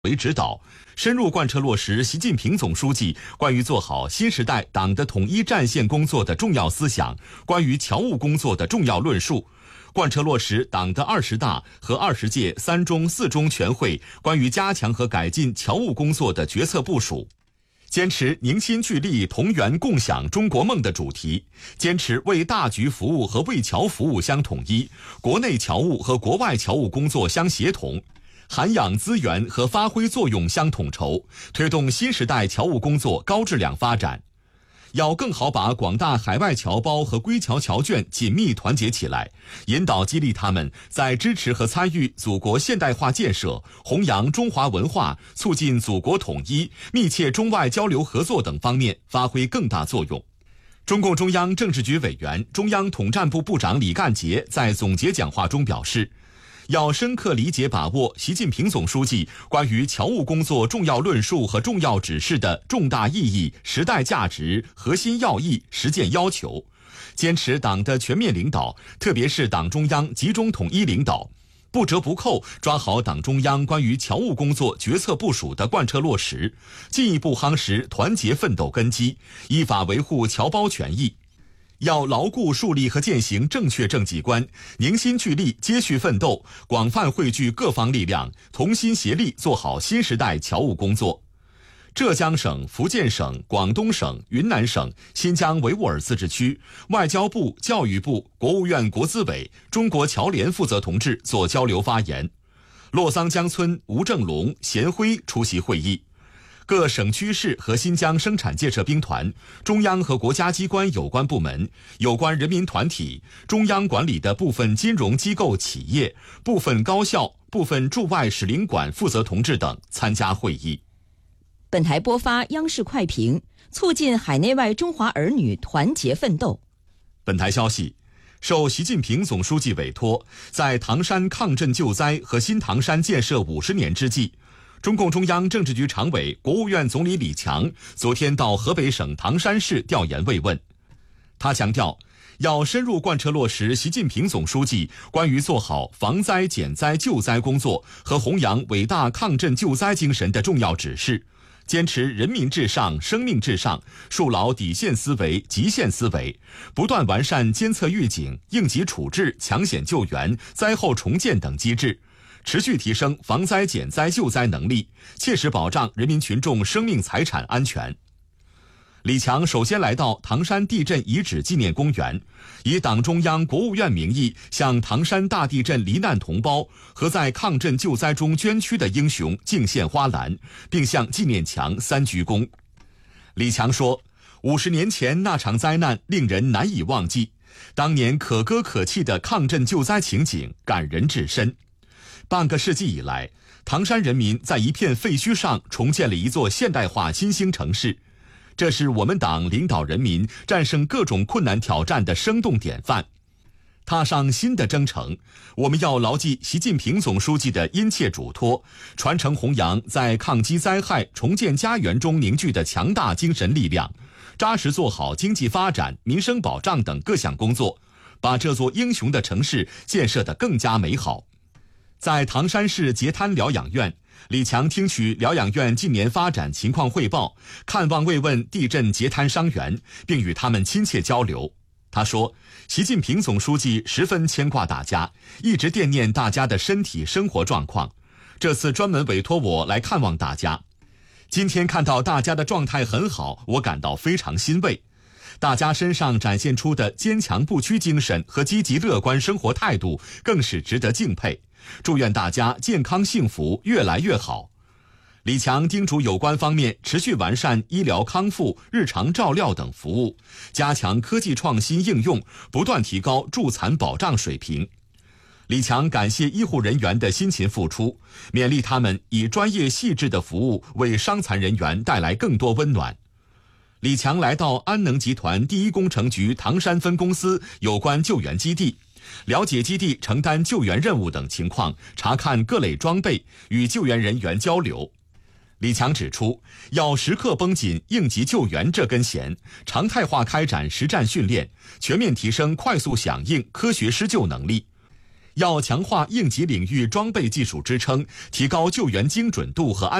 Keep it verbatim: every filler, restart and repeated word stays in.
为指导，深入贯彻落实习近平总书记关于做好新时代党的统一战线工作的重要思想，关于侨务工作的重要论述，贯彻落实党的二十大和二十届三中四中全会关于加强和改进侨务工作的决策部署。坚持凝心聚力同源共享中国梦的主题，坚持为大局服务和为侨服务相统一，国内侨务和国外侨务工作相协同，涵养资源和发挥作用相统筹，推动新时代侨务工作高质量发展。要更好把广大海外侨胞和归侨侨眷紧密团结起来，引导激励他们在支持和参与祖国现代化建设、弘扬中华文化、促进祖国统一、密切中外交流合作等方面发挥更大作用。中共中央政治局委员、中央统战部部长李干杰在总结讲话中表示，要深刻理解把握习近平总书记关于侨务工作重要论述和重要指示的重大意义、时代价值、核心要义、实践要求，坚持党的全面领导，特别是党中央集中统一领导，不折不扣抓好党中央关于侨务工作决策部署的贯彻落实，进一步夯实团结奋斗根基，依法维护侨胞权益。要牢固树立和践行正确政绩观，凝心聚力接续奋斗，广泛汇聚各方力量，同心协力做好新时代侨务工作。浙江省、福建省、广东省、云南省、新疆维吾尔自治区外交部、教育部、国务院国资委、中国侨联负责同志做交流发言。洛桑江村吴正龙、贤辉出席会议。各省区市和新疆生产建设兵团、中央和国家机关有关部门、有关人民团体、中央管理的部分金融机构企业、部分高校、部分驻外使领馆负责同志等参加会议。 本台播发央视快评，促进海内外中华儿女团结奋斗。 本台消息，受习近平总书记委托，在唐山抗震救灾和新唐山建设五十年之际，中共中央政治局常委、国务院总理李强昨天到河北省唐山市调研慰问。他强调，要深入贯彻落实习近平总书记关于做好防灾减灾救灾工作和弘扬伟大抗震救灾精神的重要指示，坚持人民至上、生命至上，树牢底线思维、极限思维，不断完善监测预警、应急处置、抢险救援、灾后重建等机制，持续提升防灾减灾救灾能力，切实保障人民群众生命财产安全。李强首先来到唐山地震遗址纪念公园，以党中央、国务院名义向唐山大地震罹难同胞和在抗震救灾中捐躯的英雄敬献花篮，并向纪念墙三鞠躬。李强说，五十年前那场灾难令人难以忘记，当年可歌可泣的抗震救灾情景感人至深。半个世纪以来，唐山人民在一片废墟上重建了一座现代化新兴城市，这是我们党领导人民战胜各种困难挑战的生动典范。踏上新的征程，我们要牢记习近平总书记的殷切嘱托，传承弘扬在抗击灾害、重建家园中凝聚的强大精神力量，扎实做好经济发展、民生保障等各项工作，把这座英雄的城市建设得更加美好。在唐山市截滩疗养院，李强听取疗养院近年发展情况汇报，看望慰问地震截滩伤员，并与他们亲切交流。他说，习近平总书记十分牵挂大家，一直惦念大家的身体生活状况，这次专门委托我来看望大家。今天看到大家的状态很好，我感到非常欣慰。大家身上展现出的坚强不屈精神和积极乐观生活态度更是值得敬佩。祝愿大家健康幸福，越来越好。李强叮嘱有关方面持续完善医疗康复、日常照料等服务，加强科技创新应用，不断提高助残保障水平。李强感谢医护人员的辛勤付出，勉励他们以专业细致的服务为伤残人员带来更多温暖。李强来到安能集团第一工程局唐山分公司有关救援基地，了解基地承担救援任务等情况，查看各类装备，与救援人员交流。李强指出，要时刻绷紧应急救援这根弦，常态化开展实战训练，全面提升快速响应、科学施救能力。 要强化应急领域装备技术支撑，提高救援精准度和安